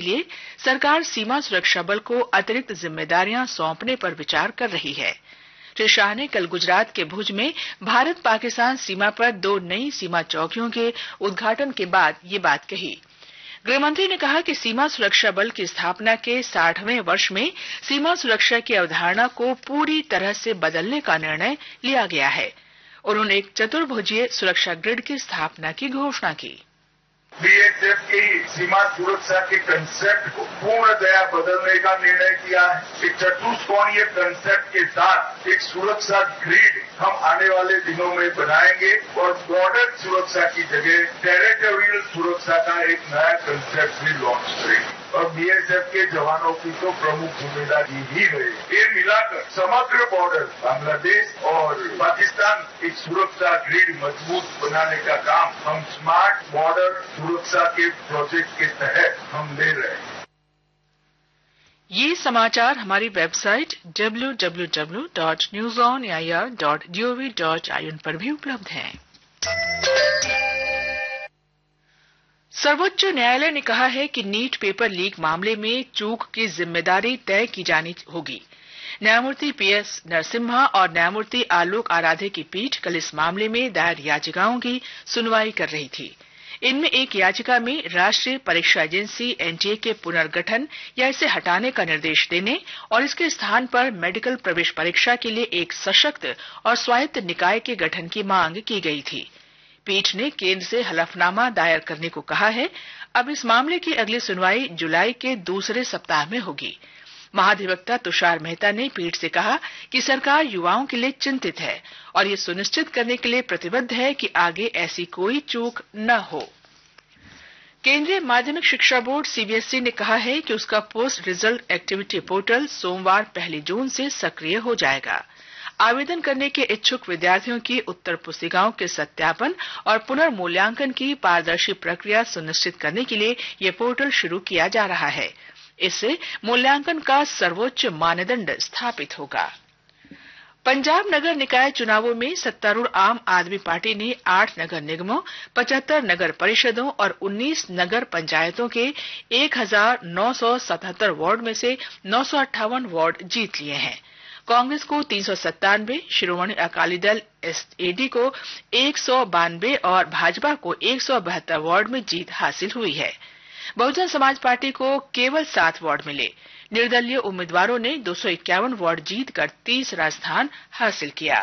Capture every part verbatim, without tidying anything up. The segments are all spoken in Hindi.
लिए सरकार सीमा सुरक्षा बल को अतिरिक्त जिम्मेदारियां सौंपने पर विचार कर रही है। श्री शाह ने कल गुजरात के भुज में भारत पाकिस्तान सीमा पर दो नई सीमा चौकियों के उद्घाटन के बाद ये बात कही। गृहमंत्री ने कहा कि सीमा सुरक्षा बल की स्थापना के साठवें वर्ष में सीमा सुरक्षा की अवधारणा को पूरी तरह से बदलने का निर्णय लिया गया है। उन्होंने एक चतुर्भुजीय सुरक्षा ग्रिड की स्थापना की घोषणा की। बीएसएफ की सीमा सुरक्षा के कंसेप्ट को पूर्णतया बदलने का निर्णय किया है। एक चतुष्कोणीय कंसेप्ट के साथ एक सुरक्षा ग्रिड हम आने वाले दिनों में बनाएंगे और बॉर्डर सुरक्षा की जगह टेरिटोरियल सुरक्षा का एक नया कंसेप्ट भी लॉन्च करेंगे और बीएसएफ के जवानों की तो प्रमुख जिम्मेदारी ही है। ये मिलाकर समग्र बॉर्डर बांग्लादेश और पाकिस्तान एक सुरक्षा ग्रिड मजबूत बनाने का काम हम स्मार्ट बॉर्डर सुरक्षा के प्रोजेक्ट के तहत हम ले रहे हैं। ये समाचार हमारी website W W W dot news on A I R dot G O V dot I N पर भी उपलब्ध हैं। सर्वोच्च न्यायालय ने कहा है कि नीट पेपर लीक मामले में चूक की जिम्मेदारी तय की जानी होगी। न्यायमूर्ति पी एस नरसिम्हा और न्यायमूर्ति आलोक आराधे की पीठ कल इस मामले में दायर याचिकाओं की सुनवाई कर रही थी। इनमें एक याचिका में राष्ट्रीय परीक्षा एजेंसी एन टी ए के पुनर्गठन या इसे हटाने का निर्देश देने और इसके स्थान पर मेडिकल प्रवेश परीक्षा के लिए एक सशक्त और स्वायत्त निकाय के गठन की मांग की गई थी। पीठ ने केंद्र से हलफनामा दायर करने को कहा है। अब इस मामले की अगली सुनवाई जुलाई के दूसरे सप्ताह में होगी। महाधिवक्ता तुषार मेहता ने पीठ से कहा कि सरकार युवाओं के लिए चिंतित है और ये सुनिश्चित करने के लिए प्रतिबद्ध है कि आगे ऐसी कोई चूक न हो। केंद्रीय माध्यमिक शिक्षा board C B S E ने कहा है कि उसका पोस्ट रिजल्ट एक्टिविटी पोर्टल सोमवार पहली जून से सक्रिय हो जाएगा। आवेदन करने के इच्छुक विद्यार्थियों की उत्तर पुस्तिकाओं के सत्यापन और पुनर्मूल्यांकन की पारदर्शी प्रक्रिया सुनिश्चित करने के लिए यह पोर्टल शुरू किया जा रहा है। इससे मूल्यांकन का सर्वोच्च मानदंड स्थापित होगा। पंजाब नगर निकाय चुनावों में सत्तारूढ़ आम आदमी पार्टी ने आठ नगर निगमों, पचहत्तर नगर परिषदों और उन्नीस नगर पंचायतों के एक हजार नौ सौ सतहत्तर वार्ड में से नौ सौ अट्ठावन वार्ड जीत लिए हैं। कांग्रेस को तीन सौ सत्तानवे, Shiromani Akali Dal S A D को एक सौ बानवे और भाजपा को एक सौ बहत्तर वार्ड में जीत हासिल हुई है। बहुजन समाज पार्टी को केवल सात वार्ड मिले। निर्दलीय उम्मीदवारों ने दो सौ इक्यावन वार्ड जीतकर तीसरा स्थान हासिल किया।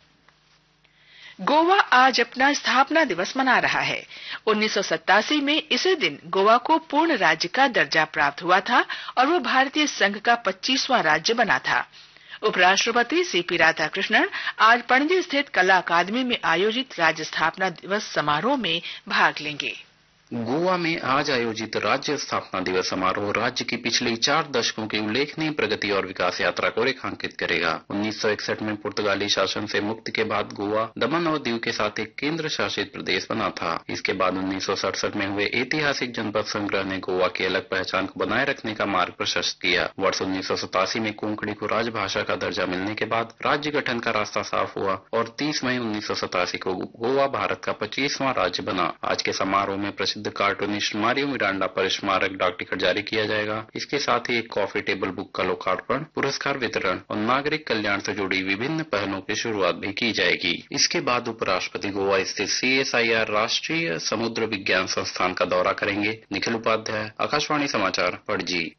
गोवा आज अपना स्थापना दिवस मना रहा है। उन्नीस सौ सत्तासी में इसी दिन गोवा को पूर्ण राज्य का दर्जा प्राप्त हुआ था और वो भारतीय संघ का पच्चीसवां राज्य बना था। उपराष्ट्रपति सी पी राधाकृष्णन आज पणजी स्थित कला अकादमी में आयोजित राज्य स्थापना दिवस समारोह में भाग लेंगे। गोवा में आज आयोजित राज्य स्थापना दिवस समारोह राज्य की पिछले चार दशकों की उल्लेखनीय प्रगति और विकास यात्रा को रेखांकित करेगा। उन्नीस सौ इकसठ में पुर्तगाली शासन से मुक्ति के बाद गोवा दमन और दीव के साथ एक केंद्र शासित प्रदेश बना था। इसके बाद उन्नीस सौ सड़सठ में हुए ऐतिहासिक जनपद संग्रह ने गोवा की अलग पहचान को बनाए रखने का मार्ग प्रशस्त किया। वर्ष उन्नीस सौ सतासी में कोंकणी को राजभाषा का दर्जा मिलने के बाद राज्य गठन का रास्ता साफ हुआ और तीस मई उन्नीस सौ सतासी को गोवा भारत का पच्चीसवां राज्य बना। आज के समारोह में प्रसिद्ध कार्टूनिस्ट मारियो मिरांडा पर स्मारक डाक टिकट जारी किया जाएगा। इसके साथ ही एक कॉफी टेबल बुक का लोकार्पण, पुरस्कार वितरण और नागरिक कल्याण से जुड़ी विभिन्न पहलों की शुरुआत भी की जाएगी। इसके बाद उपराष्ट्रपति गोवा स्थित सी एस आई आर राष्ट्रीय समुद्र विज्ञान संस्थान का दौरा करेंगे। निखिल उपाध्याय, आकाशवाणी समाचार, पणजी।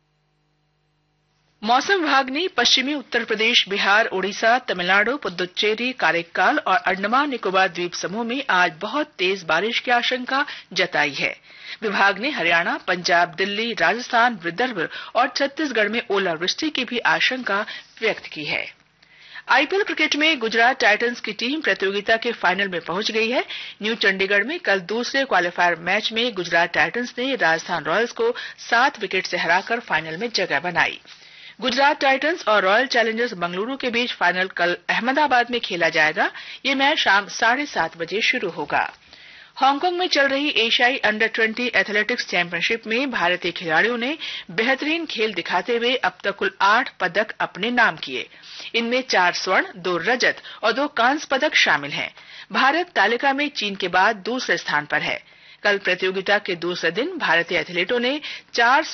मौसम विभाग ने पश्चिमी उत्तर प्रदेश, बिहार, ओडिशा, तमिलनाडु, पुदुच्चेरी, कारेकाल और अंडमान निकोबार द्वीप समूह में आज बहुत तेज बारिश की आशंका जताई है। विभाग ने हरियाणा, पंजाब, दिल्ली, राजस्थान, विदर्भ और छत्तीसगढ़ में ओलावृष्टि की भी आशंका व्यक्त की है। आई पी एल क्रिकेट में गुजरात टाइटंस की टीम प्रतियोगिता के फाइनल में पहुंच गई है। न्यू चंडीगढ़ में कल दूसरे क्वालीफायर मैच में गुजरात टाइटंस ने राजस्थान रॉयल्स को सात विकेट से हराकर फाइनल में जगह बनाई। गुजरात टाइटंस और रॉयल चैलेंजर्स बेंगलुरु के बीच फाइनल कल अहमदाबाद में खेला जाएगा। ये मैच शाम साढ़े सात बजे शुरू होगा। हांगकांग में चल रही एशियाई अंडर ट्वेंटी एथलेटिक्स चैंपियनशिप में भारतीय खिलाड़ियों ने बेहतरीन खेल दिखाते हुए अब तक कुल आठ पदक अपने नाम किए। इनमें चार स्वर्ण, दो रजत और दो कांस्य पदक शामिल हैं। भारत तालिका में चीन के बाद दूसरे स्थान पर है। कल प्रतियोगिता के दूसरे दिन भारतीय एथलीटों ने चार